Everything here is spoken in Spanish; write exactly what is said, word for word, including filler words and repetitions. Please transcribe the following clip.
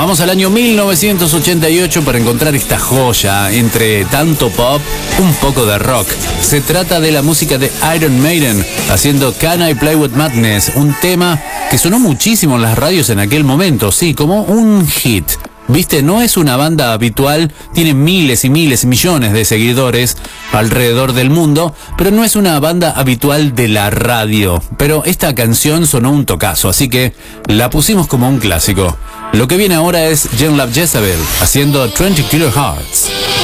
Vamos al año mil novecientos ochenta y ocho para encontrar esta joya entre tanto pop, un poco de rock. Se trata de la música de Iron Maiden haciendo Can I Play With Madness, un tema que sonó muchísimo en las radios en aquel momento, sí, como un hit. Viste, no es una banda habitual, tiene miles y miles y millones de seguidores alrededor del mundo, pero no es una banda habitual de la radio. Pero esta canción sonó un tocazo, así que la pusimos como un clásico. Lo que viene ahora es Jen Love Jezebel haciendo veinte Killer Hearts.